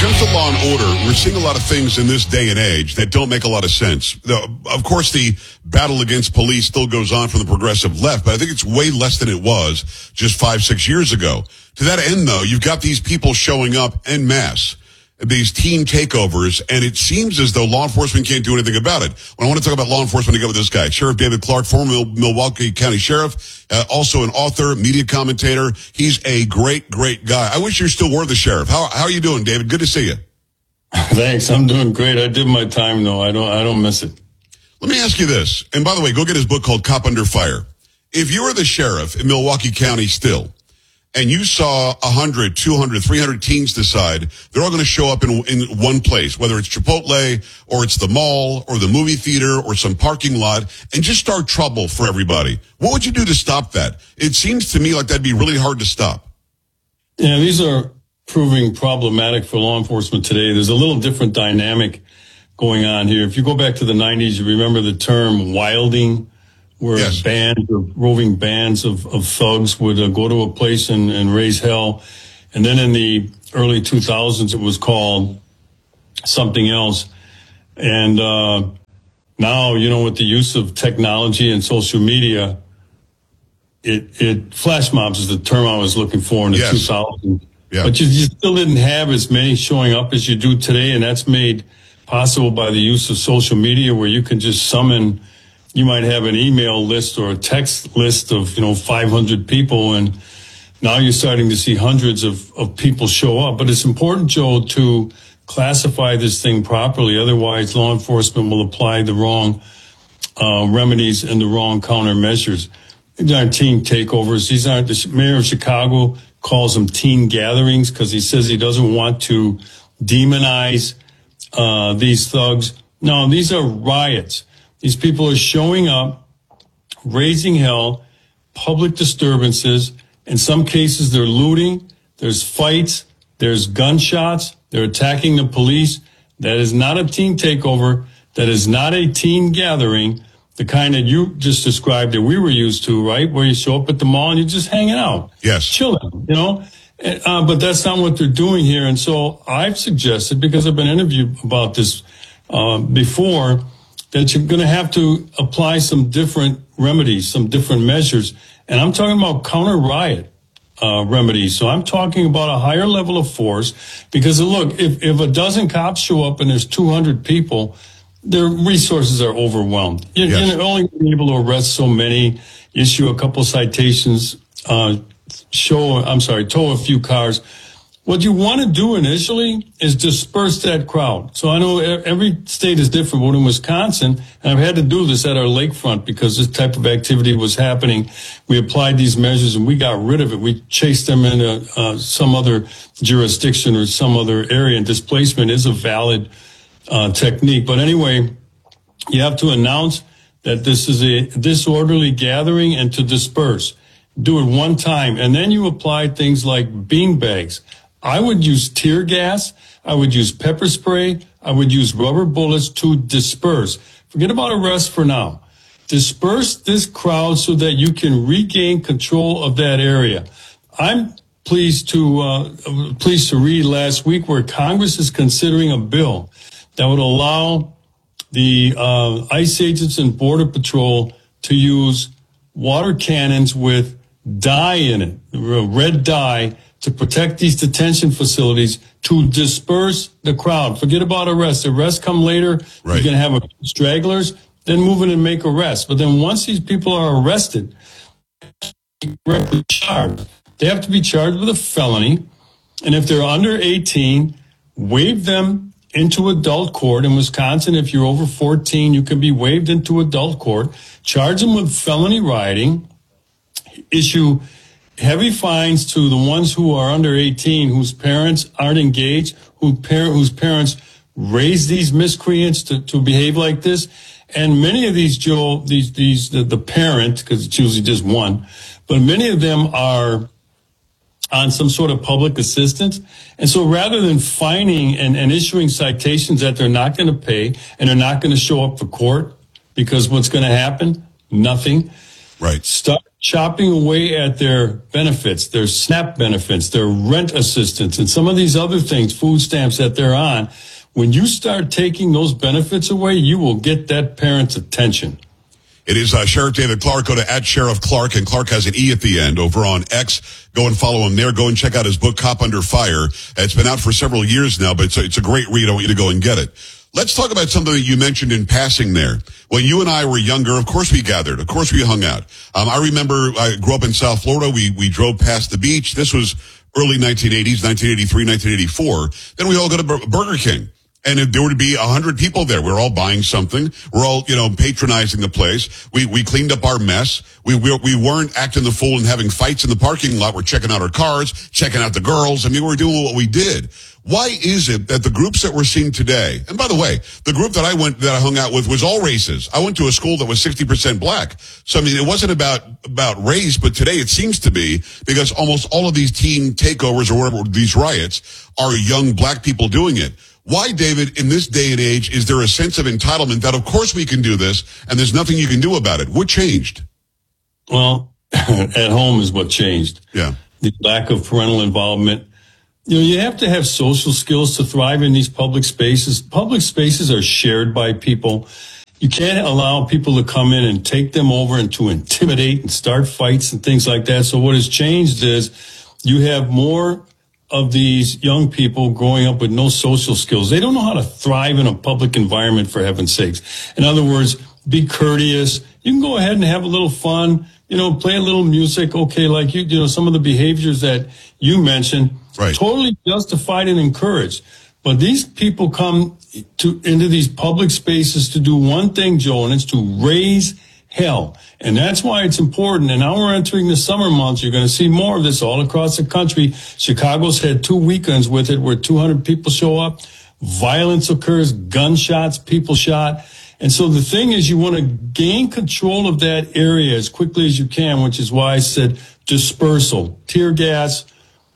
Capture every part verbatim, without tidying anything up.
comes to law and order, we're seeing a lot of things in this day and age that don't make a lot of sense. The, of course, the battle against police still goes on from the progressive left, but I think it's way less than it was just five, six years ago. To that end, though, you've got these people showing up en masse, these team takeovers, and it seems as though law enforcement can't do anything about it. When I want to talk about law enforcement, I go with this guy, Sheriff David Clarke, former Mil- Milwaukee County Sheriff, uh, also an author, media commentator. He's a great, great guy. I wish you still were the sheriff. How, how are you doing, David? Good to see you. Thanks. I'm doing great. I did my time, though. I don't, I don't miss it. Let me ask you this. And by the way, go get his book called Cop Under Fire. If you were the sheriff in Milwaukee County still, and you saw one hundred, two hundred, three hundred teens decide they're all going to show up in, in one place, whether it's Chipotle or it's the mall or the movie theater or some parking lot, and just start trouble for everybody, what would you do to stop that? It seems to me like that'd be really hard to stop. Yeah, these are proving problematic for law enforcement today. There's a little different dynamic going on here. If you go back to the nineties, you remember the term wilding, where yes. bands of roving bands of, of thugs would uh, go to a place and, and raise hell. And then in the early two thousands, it was called something else. And uh, now, you know, with the use of technology and social media, it, it flash mobs is the term I was looking for in the yes. two thousands. Yeah. But you, you still didn't have as many showing up as you do today, and that's made possible by the use of social media, where you can just summon. You might have an email list or a text list of, you know, five hundred people, and now you're starting to see hundreds of, of people show up. But it's important, Joe, to classify this thing properly. Otherwise, law enforcement will apply the wrong uh, remedies and the wrong countermeasures. These aren't teen takeovers. These aren't, the mayor of Chicago calls them teen gatherings because he says he doesn't want to demonize uh, these thugs. No, these are riots. These people are showing up, raising hell, public disturbances. In some cases, they're looting. There's fights. There's gunshots. They're attacking the police. That is not a teen takeover. That is not a teen gathering, the kind that you just described that we were used to, right? Where you show up at the mall and you're just hanging out. Yes. Chilling, you know? Uh, but that's not what they're doing here. And so I've suggested, because I've been interviewed about this uh, before, that you're going to have to apply some different remedies, some different measures. And I'm talking about counter riot uh, remedies. So I'm talking about a higher level of force, because look, if, if a dozen cops show up and there's two hundred people, their resources are overwhelmed. You're, yes. you're only able to arrest so many, issue a couple citations, uh, show, I'm sorry, tow a few cars. What you want to do initially is disperse that crowd. So I know every state is different, but in Wisconsin, and I've had to do this at our lakefront because this type of activity was happening. We applied these measures and we got rid of it. We chased them into uh, some other jurisdiction or some other area, and displacement is a valid uh, technique. But anyway, you have to announce that this is a disorderly gathering and to disperse. Do it one time, and then you apply things like beanbags. I would use tear gas. I would use pepper spray. I would use rubber bullets to disperse. Forget about arrest for now. Disperse this crowd so that you can regain control of that area. I'm pleased to uh, pleased to read last week where Congress is considering a bill that would allow the uh, ICE agents and Border Patrol to use water cannons with dye in it, red dye, to protect these detention facilities, to disperse the crowd. Forget about arrests. Arrests come later. Right. You're going to have a stragglers, then move in and make arrests. But then once these people are arrested, charged, they have to be charged with a felony. And if they're under eighteen, waive them into adult court. In Wisconsin, if you're over fourteen, you can be waived into adult court. Charge them with felony rioting. Issue heavy fines to the ones who are under eighteen, whose parents aren't engaged, who par- whose parents raise these miscreants to, to behave like this. And many of these, Joe, these, these, the, the parent, because it's usually just one, but many of them are on some sort of public assistance. And so rather than fining and, and issuing citations that they're not going to pay and they're not going to show up for court, because what's going to happen? Nothing. Right. Start chopping away at their benefits, their SNAP benefits, their rent assistance, and some of these other things, food stamps that they're on. When you start taking those benefits away, you will get that parent's attention. It is uh, Sheriff David Clarke. Go to at Sheriff Clarke, and Clarke has an E at the end over on X. Go and follow him there. Go and check out his book, Cop Under Fire. It's been out for several years now, but it's a, it's a great read. I want you to go and get it. Let's talk about something that you mentioned in passing there. When you and I were younger, of course we gathered. Of course we hung out. Um, I remember I grew up in South Florida. We, we drove past the beach. This was early nineteen eighties, nineteen eighty-three, nineteen eighty-four. Then we all go to Bur- Burger King. And if there would be a hundred people there, we're all buying something. We're all, you know, patronizing the place. We, we cleaned up our mess. We, we, we weren't acting the fool and having fights in the parking lot. We're checking out our cars, checking out the girls. I mean, we were doing what we did. Why is it that the groups that we're seeing today, and by the way, the group that I went, that I hung out with was all races. I went to a school that was sixty percent black. So, I mean, it wasn't about, about race, but today it seems to be, because almost all of these teen takeovers or whatever, these riots, are young black people doing it. Why, David, in this day and age, is there a sense of entitlement that, of course, we can do this, and there's nothing you can do about it? What changed? Well, at home is what changed. Yeah. The lack of parental involvement. You know, you have to have social skills to thrive in these public spaces. Public spaces are shared by people. You can't allow people to come in and take them over and to intimidate and start fights and things like that. So what has changed is you have more of these young people growing up with no social skills. They don't know how to thrive in a public environment, for heaven's sakes. In other words, be courteous. You can go ahead and have a little fun, you know, play a little music. Okay, like you, you know, some of the behaviors that you mentioned, right, totally justified and encouraged. But these people come to into these public spaces to do one thing, Joe, and it's to raise hell. And that's why it's important. And now we're entering the summer months. You're going to see more of this all across the country. Chicago's had two weekends with it where two hundred people show up. Violence occurs, gunshots, people shot. And so the thing is, you want to gain control of that area as quickly as you can, which is why I said dispersal, tear gas,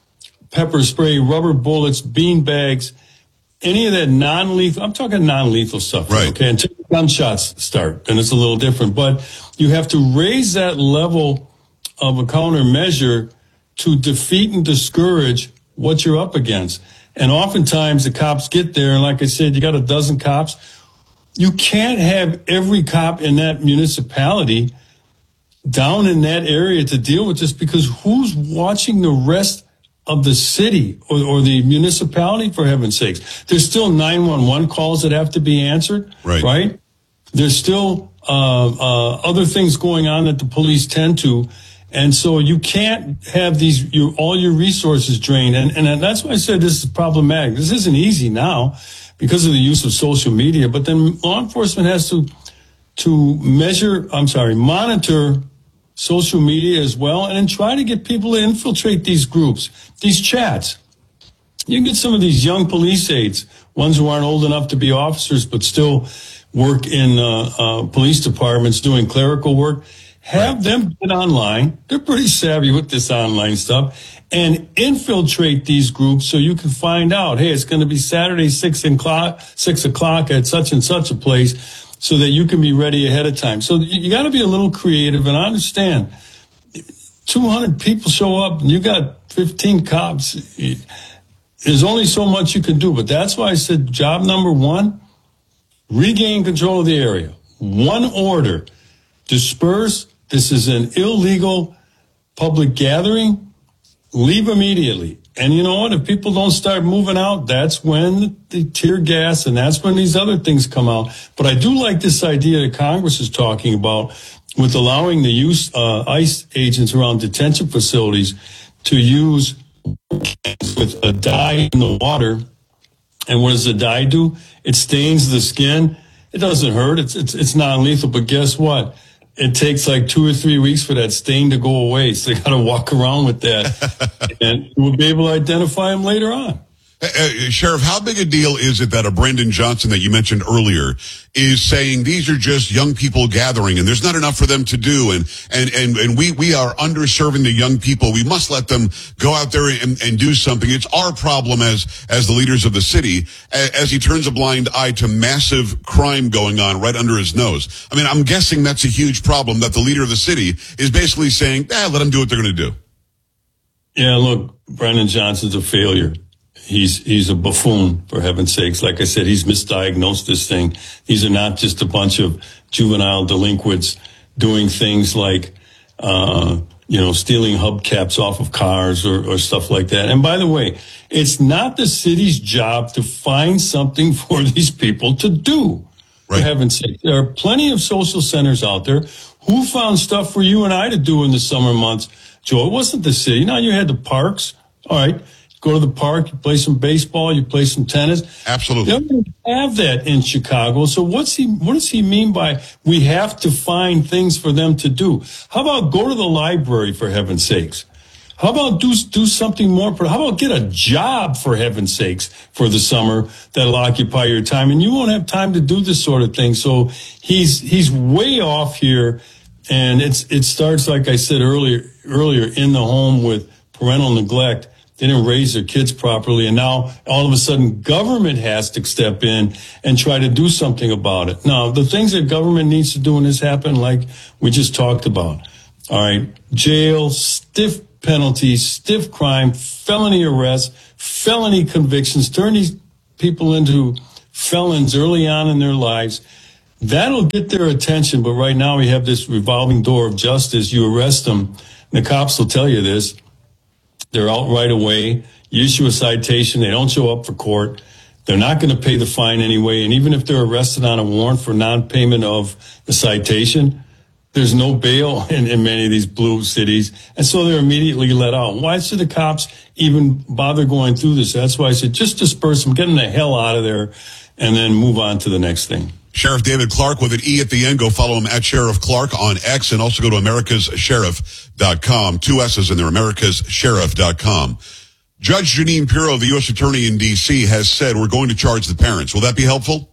pepper spray, rubber bullets, bean bags, any of that non-lethal. I'm talking non-lethal stuff. Right. Okay. Until gunshots start, then it's a little different. But you have to raise that level of a countermeasure to defeat and discourage what you're up against. And oftentimes the cops get there, and like I said, you got a dozen cops. You can't have every cop in that municipality down in that area to deal with this, because who's watching the rest of the city or, or the municipality, for heaven's sakes? There's still nine one one calls that have to be answered, right? right? There's still uh, uh, other things going on that the police tend to. And so you can't have these, your, all your resources drained. And, and that's why I said this is problematic. This isn't easy now because of the use of social media, but then law enforcement has to, to measure, I'm sorry, monitor social media as well, and then try to get people to infiltrate these groups, these chats. You can get some of these young police aides, ones who aren't old enough to be officers, but still work in uh, uh, police departments doing clerical work. Have them get online. They're pretty savvy with this online stuff, and infiltrate these groups so you can find out, hey, it's going to be Saturday, six o'clock, six o'clock at such and such a place, so that you can be ready ahead of time. So you, you got to be a little creative, and I understand two hundred people show up and you got fifteen cops. There's only so much you can do, but that's why I said job number one, regain control of the area. One order, disperse. This is an illegal public gathering. Leave immediately. And you know what? If people don't start moving out, that's when the tear gas and that's when these other things come out. But I do like this idea that Congress is talking about with allowing the use, uh, ICE agents around detention facilities to use with a dye in the water. And what does the dye do? It stains the skin. It doesn't hurt. It's, it's, it's non-lethal. But guess what? It takes like two or three weeks for that stain to go away. So they got to walk around with that, and we'll be able to identify them later on. Uh, uh, Sheriff, how big a deal is it that a Brandon Johnson that you mentioned earlier is saying these are just young people gathering and there's not enough for them to do, and and and, and we, we are underserving the young people. We must let them go out there and, and do something. It's our problem as as the leaders of the city, as he turns a blind eye to massive crime going on right under his nose. I mean, I'm guessing that's a huge problem, that the leader of the city is basically saying, eh, let them do what they're going to do. Yeah, look, Brandon Johnson's a failure. He's he's a buffoon, for heaven's sakes. Like I said, he's misdiagnosed this thing. These are not just a bunch of juvenile delinquents doing things like, uh, you know, stealing hubcaps off of cars or, or stuff like that. And by the way, it's not the city's job to find something for these people to do, right. For heaven's sake. There are plenty of social centers out there. Who found stuff for you and I to do in the summer months, Joe? It wasn't the city. Now you had the parks. All right. Go to the park, you play some baseball, you play some tennis. Absolutely. They don't have that in Chicago. So what's he, what does he mean by we have to find things for them to do? How about go to the library, for heaven's sakes? How about do, do something more? How about get a job, for heaven's sakes, for the summer that'll occupy your time? And you won't have time to do this sort of thing. So he's, he's way off here. And it's, it starts, like I said earlier, earlier in the home with parental neglect. They didn't raise their kids properly, and now all of a sudden government has to step in and try to do something about it. Now, the things that government needs to do when this happens, like we just talked about, all right, jail, stiff penalties, stiff crime, felony arrests, felony convictions, turn these people into felons early on in their lives. That'll get their attention, but right now we have this revolving door of justice. You arrest them, the cops will tell you this. They're out right away. You issue a citation. They don't show up for court. They're not going to pay the fine anyway. And even if they're arrested on a warrant for non-payment of the citation, there's no bail in, in many of these blue cities. And so they're immediately let out. Why should the cops even bother going through this? That's why I said just disperse them, get them the hell out of there, and then move on to the next thing. Sheriff David Clarke with an E at the end. Go follow him at Sheriff Clarke on X, and also go to americas sheriff dot com. Two S's in there, americas sheriff dot com. Judge Jeanine Pirro, the U S Attorney in D C, has said we're going to charge the parents. Will that be helpful?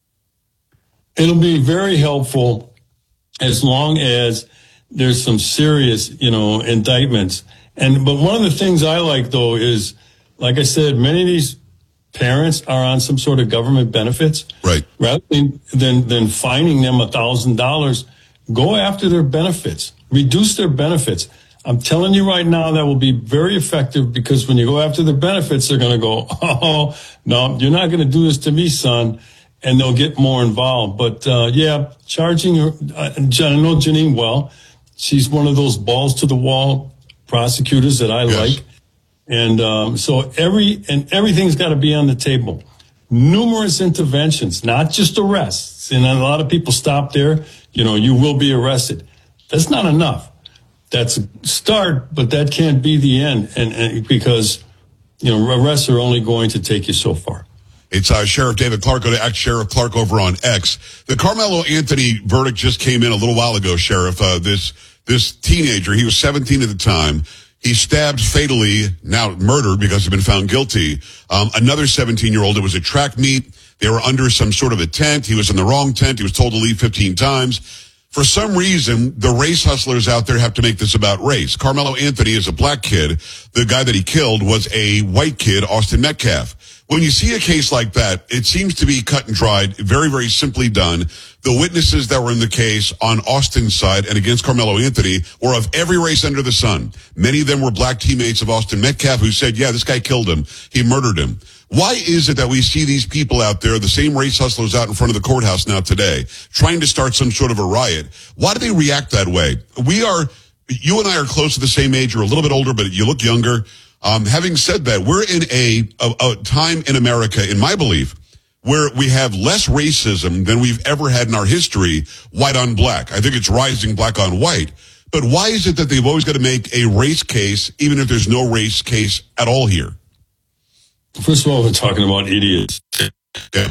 It'll be very helpful as long as there's some serious, you know, indictments. And but one of the things I like, though, is, like I said, many of these parents are on some sort of government benefits. Right. Rather than, than, than fining them a thousand dollars, go after their benefits, reduce their benefits. I'm telling you right now, that will be very effective, because when you go after the benefits, they're going to go, oh, no, you're not going to do this to me, son. And they'll get more involved. But, uh, yeah, charging her, uh, I know Jeanine well. She's one of those balls to the wall prosecutors that I yes. like. And um, so every and everything's got to be on the table. Numerous interventions, not just arrests. And a lot of people stop there. You know, you will be arrested. That's not enough. That's a start, but that can't be the end. And, and because, you know, arrests are only going to take you so far. It's uh, Sheriff David Clarke. Go to at Sheriff Clarke over on X. The Carmelo Anthony verdict just came in a little while ago, Sheriff. Uh, this this teenager, he was seventeen at the time. He stabbed fatally, now murdered because he's been found guilty, um, another seventeen-year-old. It was a track meet. They were under some sort of a tent. He was in the wrong tent. He was told to leave fifteen times. For some reason, the race hustlers out there have to make this about race. Carmelo Anthony is a black kid. The guy that he killed was a white kid, Austin Metcalf. When you see a case like that, it seems to be cut and dried, very, very simply done. The witnesses that were in the case on Austin's side and against Carmelo Anthony were of every race under the sun. Many of them were black teammates of Austin Metcalf who said, yeah, this guy killed him. He murdered him. Why is it that we see these people out there, the same race hustlers out in front of the courthouse now today, trying to start some sort of a riot? Why do they react that way? We are, you and I are close to the same age. You're a little bit older, but you look younger. Um, having said that, we're in a, a, a time in America, in my belief, where we have less racism than we've ever had in our history, white on black. I think it's rising black on white. But why is it that they've always got to make a race case, even if there's no race case at all here? First of all, we're talking about idiots. Yeah.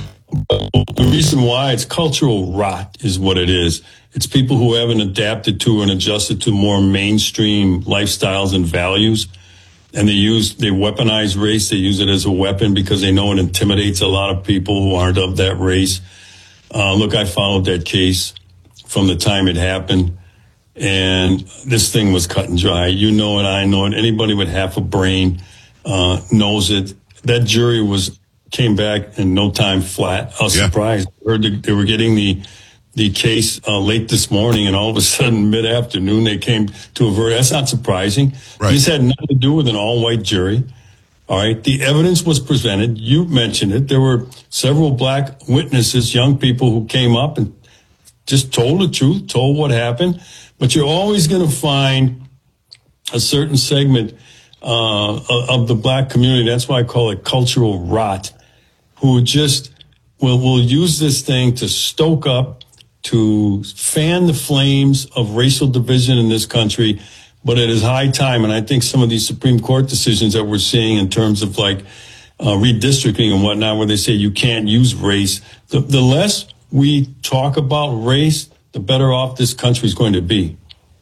The reason why, it's cultural rot is what it is. It's people who haven't adapted to and adjusted to more mainstream lifestyles and values. and they use, they weaponize race. They use it as a weapon because they know it intimidates a lot of people who aren't of that race. Uh, look, I followed that case from the time it happened, and this thing was cut and dry. You know it, I know it. Anybody with half a brain uh, knows it. That jury was came back in no time flat. I was yeah. surprised. I heard they were getting the the case uh, late this morning, and all of a sudden, mid-afternoon, they came to a verdict. That's not surprising. Right. This had nothing to do with an all-white jury. All right. The evidence was presented. You mentioned it. There were several black witnesses, young people who came up and just told the truth, told what happened. But you're always going to find a certain segment uh, of the black community. That's why I call it cultural rot, who just will, will use this thing to stoke up, to fan the flames of racial division in this country. But it is high time, and I think some of these Supreme Court decisions that we're seeing in terms of like uh, redistricting and whatnot, where they say you can't use race, the, the less we talk about race, the better off this country is going to be.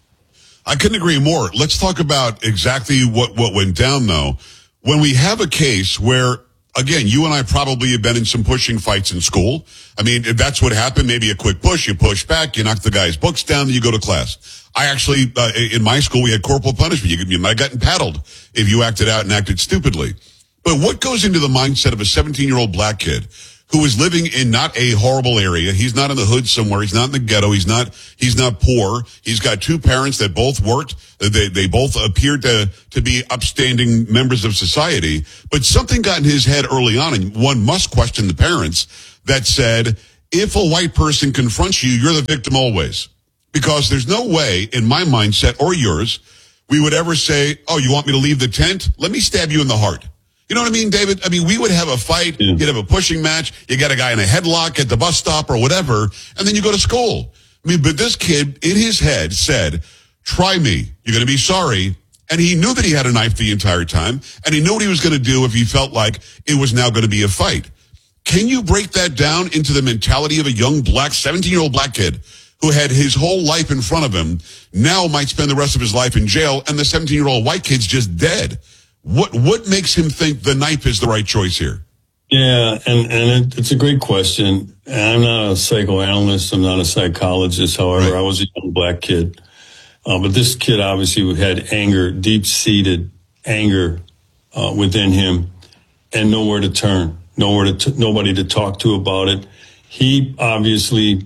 I couldn't agree more. Let's talk about exactly what, what went down, though. When we have a case where, again, you and I probably have been in some pushing fights in school. I mean, if that's what happened, maybe a quick push, you push back, you knock the guy's books down, then you go to class. I actually, uh, in my school, we had corporal punishment. You, you might have gotten paddled if you acted out and acted stupidly. But what goes into the mindset of a seventeen-year-old black kid who is living in not a horrible area? He's not in the hood somewhere. He's not in the ghetto. He's not, he's not poor. He's got two parents that both worked. They, they both appeared to, to be upstanding members of society. But something got in his head early on, and one must question the parents, that said, if a white person confronts you, you're the victim always. Because there's no way, in my mindset or yours, we would ever say, oh, you want me to leave the tent? Let me stab you in the heart. You know what I mean, David? I mean, we would have a fight. Yeah. You'd have a pushing match. You got a guy in a headlock at the bus stop or whatever, and then you go to school. I mean, but this kid, in his head, said, try me. You're going to be sorry. And he knew that he had a knife the entire time, and he knew what he was going to do if he felt like it was now going to be a fight. Can you break that down into the mentality of a young black, seventeen-year-old black kid who had his whole life in front of him, now might spend the rest of his life in jail, and the seventeen-year-old white kid's just dead? What what makes him think the knife is the right choice here? Yeah, and, and it, it's a great question. And I'm not a psychoanalyst. I'm not a psychologist. However, right. I was a young black kid. Uh, but this kid obviously had anger, deep-seated anger uh, within him, and nowhere to turn, nowhere to t- nobody to talk to about it. He obviously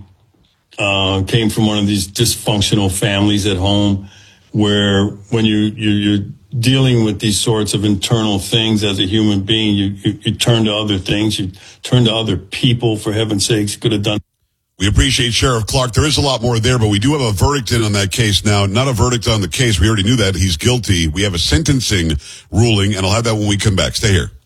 uh, came from one of these dysfunctional families at home, where when you, you you're dealing with these sorts of internal things as a human being, you, you, you turn to other things, you turn to other people, for heaven's sakes, could have done. We appreciate Sheriff Clark. There is a lot more there, but we do have a verdict in on that case now. Not a verdict on the case. We already knew that. He's guilty. We have a sentencing ruling, and I'll have that when we come back. Stay here.